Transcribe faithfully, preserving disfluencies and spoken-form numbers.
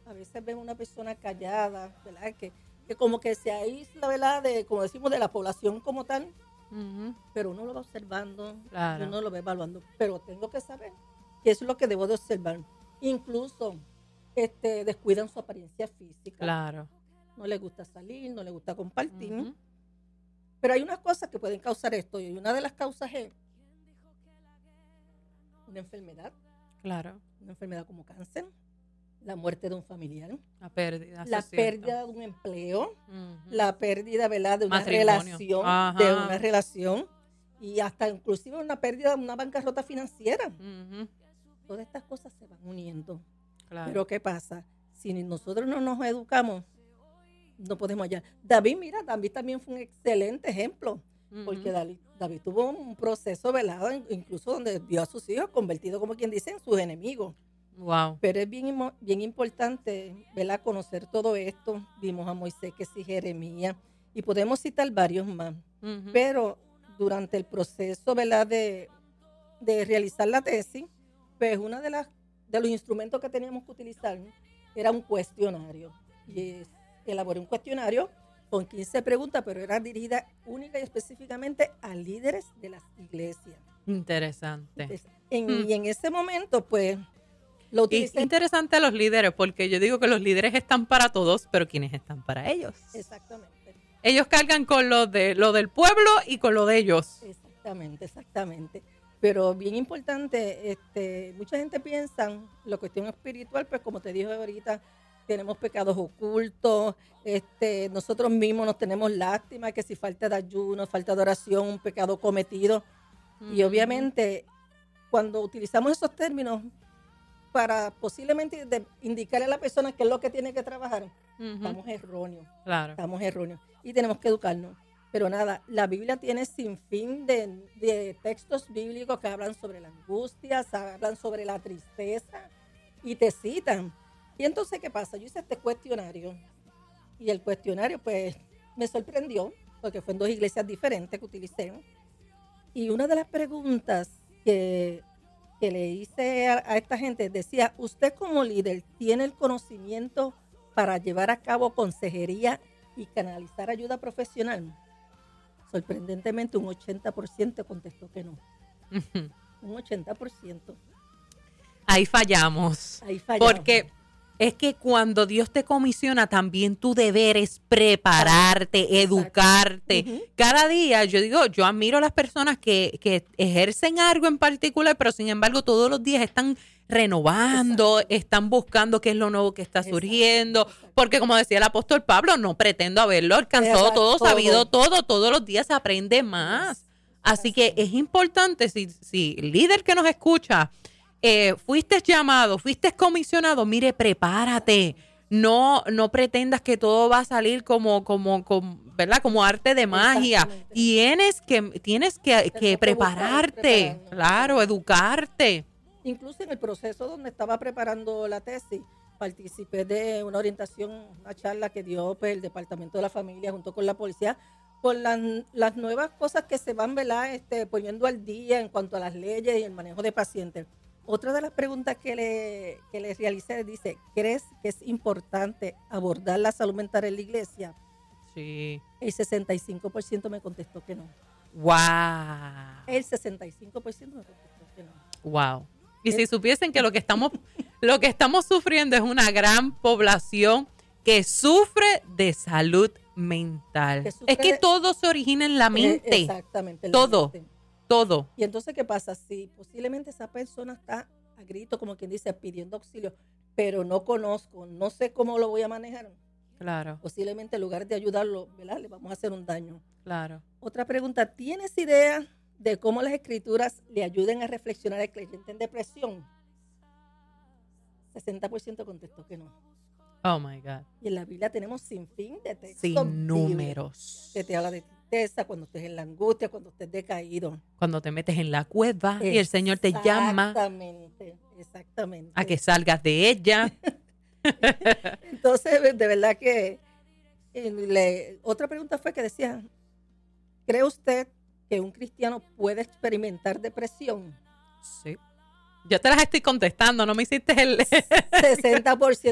a veces ven una persona callada, ¿verdad? Que, que como que se aísla, ¿verdad? De, como decimos, de la población como tal, uh-huh. pero uno lo va observando, claro. uno lo va evaluando, pero tengo que saber qué es lo que debo de observar. Incluso este, descuidan su apariencia física. Claro. No les gusta salir, no les gusta compartir. Uh-huh. Pero hay unas cosas que pueden causar esto, y una de las causas es una enfermedad. Claro. Una enfermedad como cáncer, la muerte de un familiar, la pérdida, la pérdida de un empleo, uh-huh. la pérdida, ¿verdad?, de una Matrimonio. relación, Ajá. de una relación, y hasta inclusive una pérdida de una bancarrota financiera. Uh-huh. Todas estas cosas se van uniendo. Claro. Pero ¿qué pasa? Si nosotros no nos educamos, no podemos hallar. David, mira, David también fue un excelente ejemplo, uh-huh. porque David, David tuvo un proceso velado, incluso donde dio a sus hijos convertidos, como quien dice, en sus enemigos. Wow. Pero es bien, bien importante, ¿verdad?, conocer todo esto. Vimos a Moisés, que sí, Jeremías, y podemos citar varios más. Uh-huh. Pero durante el proceso, ¿verdad?, de, de realizar la tesis, pues uno de, las, de los instrumentos que teníamos que utilizar era un cuestionario. Y es, elaboré un cuestionario con quince preguntas, pero era dirigida única y específicamente a líderes de las iglesias. Interesante. Entonces, en, mm. Y en ese momento, pues, lo utilicé. Y interesante a los líderes, porque yo digo que los líderes están para todos, pero ¿quiénes están para ellos? Exactamente. Ellos cargan con lo, de, lo del pueblo y con lo de ellos. Exactamente, exactamente. Pero bien importante, este, mucha gente piensa la cuestión espiritual, pues como te dije ahorita, tenemos pecados ocultos, este, nosotros mismos nos tenemos lástima, que si falta de ayuno, falta de oración, un pecado cometido. Uh-huh. Y obviamente, cuando utilizamos esos términos para posiblemente de indicarle a la persona qué es lo que tiene que trabajar, uh-huh. estamos erróneos. Claro. Estamos erróneos. Y tenemos que educarnos. Pero nada, la Biblia tiene sin fin de, de textos bíblicos que hablan sobre la angustia, hablan sobre la tristeza y te citan. Y entonces, ¿qué pasa? Yo hice este cuestionario y el cuestionario, pues, me sorprendió porque fue en dos iglesias diferentes que utilicé. Y una de las preguntas que, que le hice a, a esta gente decía, ¿usted como líder tiene el conocimiento para llevar a cabo consejería y canalizar ayuda profesional? Sorprendentemente, un ochenta por ciento contestó que no. Uh-huh. Un ochenta por ciento. Ahí fallamos. Ahí fallamos. Porque es que cuando Dios te comisiona, también tu deber es prepararte, Exacto. educarte. Uh-huh. Cada día, yo digo, yo admiro a las personas que, que ejercen algo en particular, pero sin embargo todos los días están renovando, Exacto. están buscando qué es lo nuevo que está Exacto. surgiendo, Exacto. porque como decía el apóstol Pablo, no pretendo haberlo alcanzado Exacto. todo, sabido todo, todos los días se aprende más. Así que es importante, si, si el líder que nos escucha, eh, fuiste llamado, fuiste comisionado, mire, prepárate. No, no pretendas que todo va a salir como, como, como, ¿verdad? Como arte de magia. Tienes que, tienes que, que prepararte, claro, educarte. Incluso en el proceso donde estaba preparando la tesis, participé de una orientación, una charla que dio pues, el Departamento de la Familia junto con la policía, por las, las nuevas cosas que se van, ¿verdad?, este, poniendo al día en cuanto a las leyes y el manejo de pacientes. Otra de las preguntas que le, que le realicé dice, ¿crees que es importante abordar la salud mental en la iglesia? Sí. El sesenta y cinco por ciento me contestó que no. ¡Wow! El sesenta y cinco por ciento me contestó que no. ¡Wow! Y si supiesen que lo que estamos, lo que estamos sufriendo es una gran población que sufre de salud mental. Es que de, todo se origina en la mente. Eh, exactamente. Todo, mente. todo. Y entonces, ¿qué pasa? Si posiblemente esa persona está a grito, como quien dice, pidiendo auxilio, pero no conozco, no sé cómo lo voy a manejar. Claro. Posiblemente en lugar de ayudarlo, ¿verdad?, le vamos a hacer un daño. Claro. Otra pregunta, ¿tienes idea de cómo las escrituras le ayuden a reflexionar al creyente en depresión? sesenta por ciento contestó que no. Oh my God. Y en la Biblia tenemos sin fin de textos. Sin números. Que te habla de tristeza, cuando estés en la angustia, cuando estés decaído. Cuando te metes en la cueva y el Señor te llama. Exactamente, exactamente. A que salgas de ella. Entonces, de verdad que le, otra pregunta fue que decía, ¿cree usted que un cristiano puede experimentar depresión? Sí. Yo te las estoy contestando, no me hiciste el... sesenta por ciento